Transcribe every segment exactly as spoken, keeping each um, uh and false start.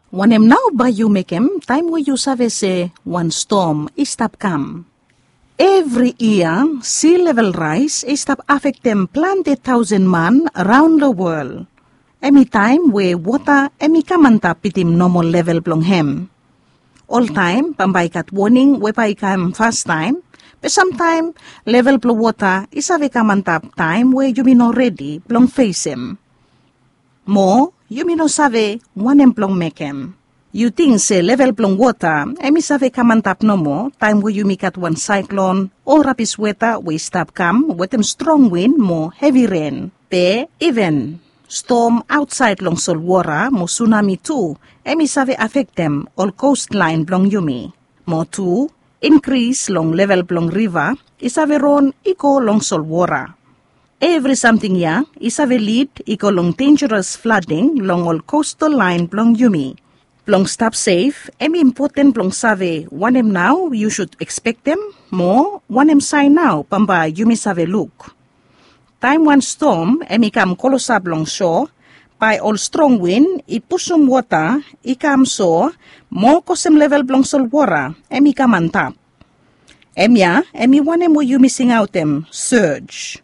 Wanem now ba you make em time where you save say one storm is stop come. Every year, sea level rise is stop affect them plenty thousand man around the world. Any time where water emi kamanta pitim normal level blong hem. All time, pambay kat warning we pa ikam first time, but sometime level blong water is ave kamanta time where you mean already blong face him. More, you mean no save one emplong make him. You think say level blong water, emi save kamantap no more, time where you make at one cyclone, or rapid weather we stop come with them strong wind, more heavy rain. Pe, even storm outside long Solwara, mo tsunami too, emi save affect them all coastline blong yumi. More too, increase long level blong river, isave ron iko long Solwara. Every something ya, isave lead iko long dangerous flooding long all coastal line blong yumi. Blong stop safe, emi important blong save wanem now, you should expect them, more wanem sign now, pamba yumi save look. Time one storm, emi kam kolosab long shore, by all strong wind, i pusum water, i kam so, mo kosem level blong solwara, emi kam on top. Emya, emi wanem wo you missing out them, surge.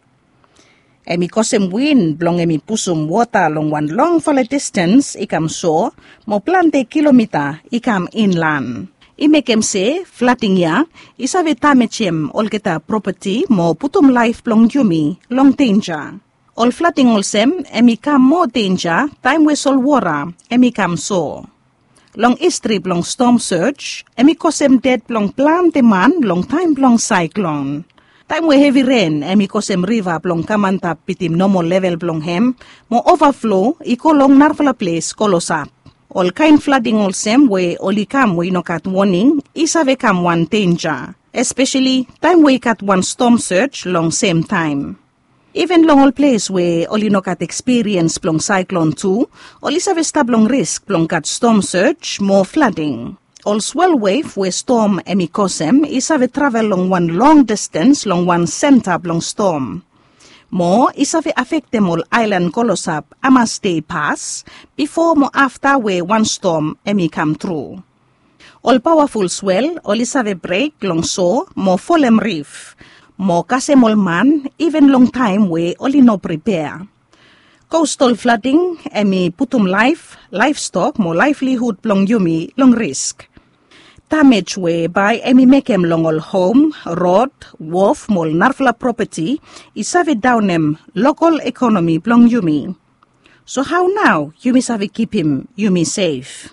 Emi kosem wind blong emi pusum water long one long fale distance, ikam so, mo plante kilometer, ikam inland. I make em say, flooding ya, isave tamechem ol kita property mo putum life blong yumi, long danger. All flooding olsem, emi kam more danger, time we sol wara, emi kam so. Long history blong storm surge, emi kosem dead blong plante man, long time blong cyclone. Time we heavy rain, emi kosem river blong kamanta pitim normal level blong hem, mo overflow, iko long narfala place kolosap. All kind flooding olsem we oli kam we no kat warning, isave kam one danger. Especially time we kat one storm surge long same time. Even long all place where oli no kat experience blong cyclone too, oli save stab long risk blong kat storm surge, more flooding. All swell wave where storm emi kosem isave travel long one long distance long one center blong storm. More isave affect them all island kolosap ama stay pass before mo after where one storm emi come through. All powerful swell all isave break long so more folem reef. More kasemol man even long time where only no prepare. Coastal flooding emi putum life, livestock more livelihood long yumi long risk. Damage whereby emi make em long all home, road, wharf, mol narfla property, isave down em local economy blong yumi. So how now yumi save keep him yumi safe?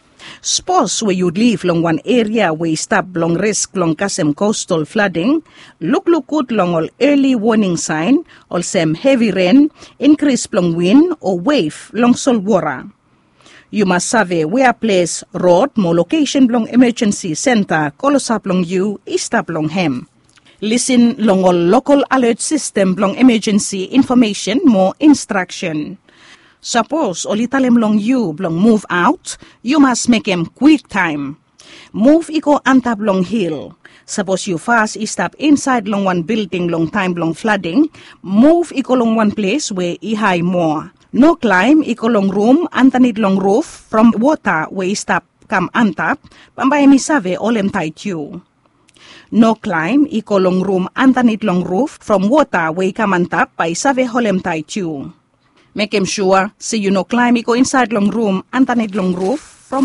Suppose where you live long one area where you stop long risk long kasem coastal flooding, look look good long all early warning sign, all sem heavy rain, increase long wind or wave long solwara. You must save where place road mo location blong emergency center kolosap long you istap long hem. Listen long all local alert system blong emergency information mo instruction. Suppose olitalem long you blong move out, you must make em quick time. Move iko antap long hill. Suppose you fast istap inside long one building long time long flooding, move iko long one place where i high more. No climb iko long room antanid long roof from water where stop come antap, pambay mi save olem tight you. No climb iko long room antanid long roof from water where come antap by save holem tight you. Make him sure, see you no climb iko inside long room antanid long roof